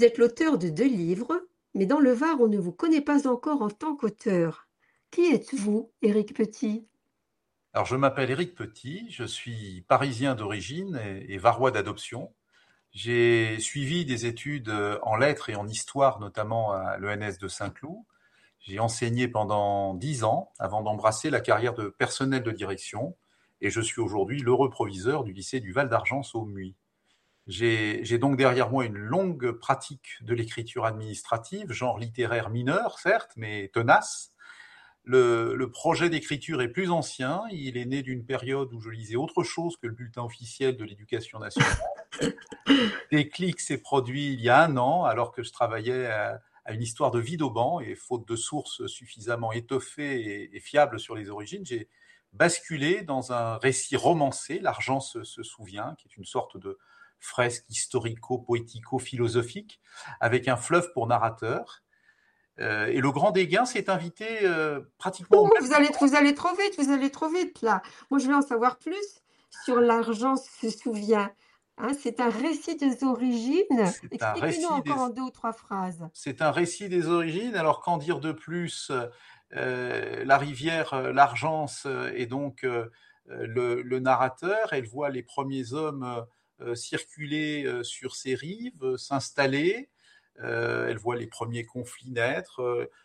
Vous êtes l'auteur de 2 livres, mais dans le Var, on ne vous connaît pas encore en tant qu'auteur. Qui êtes-vous, Éric Petit? Alors, je m'appelle Éric Petit, je suis parisien d'origine et varois d'adoption. J'ai suivi des études en lettres et en histoire, notamment à l'ENS de Saint-Cloud. J'ai enseigné pendant 10 ans avant d'embrasser la carrière de personnel de direction et je suis aujourd'hui l'heureux proviseur du lycée du Val d'Argence au Muy. J'ai donc derrière moi une longue pratique de l'écriture administrative, genre littéraire mineur, certes, mais tenace. Le projet d'écriture est plus ancien, il est né d'une période où je lisais autre chose que le bulletin officiel de l'éducation nationale. Le déclic s'est produit il y a 1 an, alors que je travaillais à une histoire de Vauban, et faute de sources suffisamment étoffées et fiables sur les origines, j'ai basculé dans un récit romancé, L'Argent se souvient, qui est une sorte de fresque historico-poético-philosophique, avec un fleuve pour narrateur. Et le Grand Dégain s'est invité pratiquement au Ouh, même. vous allez trop vite, vous allez trop vite là. Moi, je veux en savoir plus sur l'argent se souvient. Hein, c'est un récit des origines. C'est un Expliquez-nous récit des, encore en 2 ou 3 phrases. c'est un récit des origines. Alors qu'en dire de plus? La rivière l'Argence est donc le narrateur. Elle voit les premiers hommes circuler sur ses rives, s'installer. Elle voit les premiers conflits naître,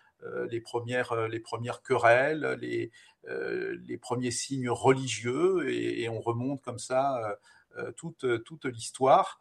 les premières querelles, les premiers signes religieux, et on remonte comme ça toute l'histoire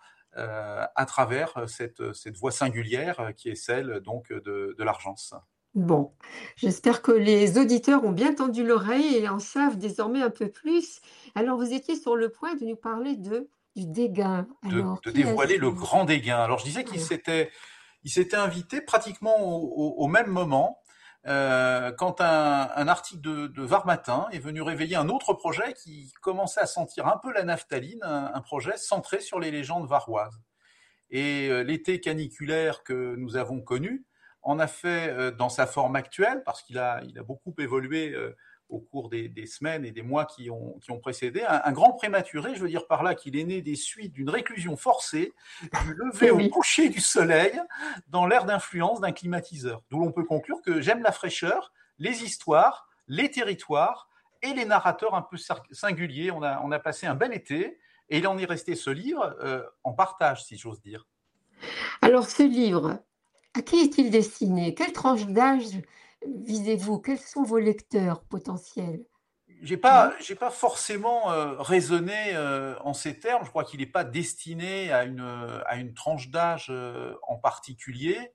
à travers cette voie singulière qui est celle donc de l'Argence. Bon, j'espère que les auditeurs ont bien tendu l'oreille et en savent désormais un peu plus. Alors, vous étiez sur le point de nous parler du dégain. Alors, De qui dévoiler le est-ce? grand dégain. Alors je disais qu'il Voilà. s'était invité pratiquement au même moment quand un article de Var Matin est venu réveiller un autre projet qui commençait à sentir un peu la naphtaline, un projet centré sur les légendes varoises. Et l'été caniculaire que nous avons connu en a fait, dans sa forme actuelle, parce il a beaucoup évolué au cours des semaines et des mois qui ont précédé, un grand prématuré. Je veux dire par là qu'il est né des suites d'une réclusion forcée, du lever Eh au oui. coucher du soleil, dans l'aire d'influence d'un climatiseur. D'où l'on peut conclure que j'aime la fraîcheur, les histoires, les territoires et les narrateurs un peu singuliers. On a passé un bel été, et il en est resté ce livre en partage, si j'ose dire. Alors, ce livre, à qui est-il destiné? Quelle tranche d'âge visez-vous? Quels sont vos lecteurs potentiels? Hein? J'ai pas forcément raisonné en ces termes. Je crois qu'il n'est pas destiné à une tranche d'âge en particulier.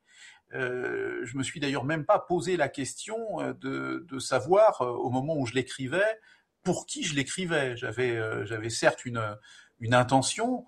Je me suis d'ailleurs même pas posé la question de savoir au moment où je l'écrivais pour qui je l'écrivais. J'avais certes une intention,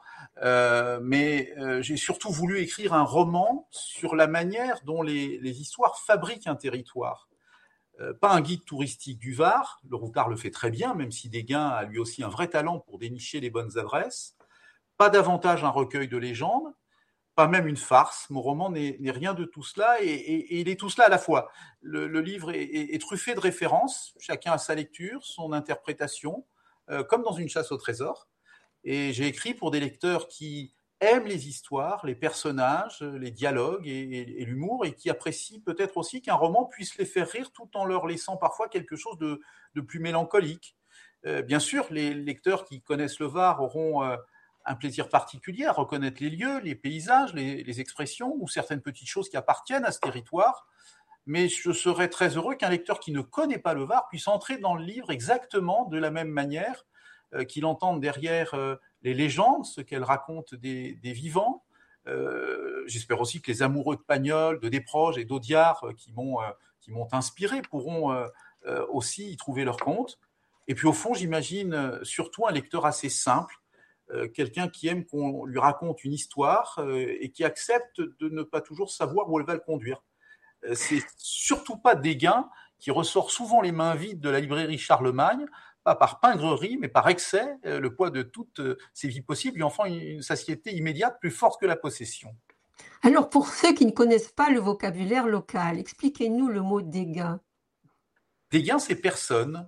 mais j'ai surtout voulu écrire un roman sur la manière dont les histoires fabriquent un territoire. Pas un guide touristique du Var, le routard le fait très bien, même si Desgain a lui aussi un vrai talent pour dénicher les bonnes adresses. Pas davantage un recueil de légendes, pas même une farce. Mon roman n'est rien de tout cela, et il est tout cela à la fois. Le livre est truffé de références, chacun a sa lecture, son interprétation, comme dans une chasse au trésor. Et j'ai écrit pour des lecteurs qui aiment les histoires, les personnages, les dialogues et l'humour, et qui apprécient peut-être aussi qu'un roman puisse les faire rire tout en leur laissant parfois quelque chose de plus mélancolique. Bien sûr, les lecteurs qui connaissent le Var auront un plaisir particulier à reconnaître les lieux, les paysages, les expressions ou certaines petites choses qui appartiennent à ce territoire. Mais je serais très heureux qu'un lecteur qui ne connaît pas le Var puisse entrer dans le livre exactement de la même manière, qu'il entende derrière les légendes, ce qu'elles racontent des vivants. J'espère aussi que les amoureux de Pagnol, de Desproges et d'Audiard, qui m'ont inspiré, pourront aussi y trouver leur compte. Et puis au fond, j'imagine surtout un lecteur assez simple, quelqu'un qui aime qu'on lui raconte une histoire et qui accepte de ne pas toujours savoir où elle va le conduire. C'est surtout pas Desgain, qui ressort souvent les mains vides de la librairie Charlemagne, pas par pingrerie, mais par excès. Le poids de toutes ses vies possibles lui en font une satiété immédiate plus forte que la possession. Alors, pour ceux qui ne connaissent pas le vocabulaire local, expliquez-nous le mot dégain. Desgain, c'est personne.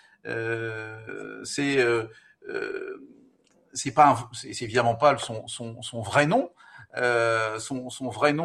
Euh, c'est euh, c'est évidemment pas son vrai nom. son vrai nom